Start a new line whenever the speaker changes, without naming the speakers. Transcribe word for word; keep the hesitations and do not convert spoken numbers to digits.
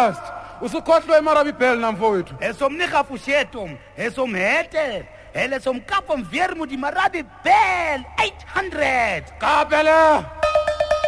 Trust. Usukhohlwe eMarabi Bell namfowethu.
Esomnika fushetom, esomhete, ele somkapom viermu di Marabi Bell eight hundred.
Kapele.